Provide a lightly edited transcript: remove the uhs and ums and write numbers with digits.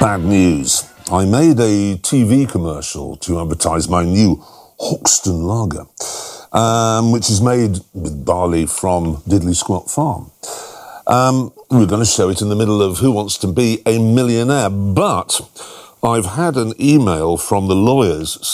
Bad news. I made a TV commercial to advertise my new Hoxton Lager, which is made with barley from Diddley Squat Farm. We're going to show it in the middle of Who Wants to Be a Millionaire, but I've had an email from the lawyers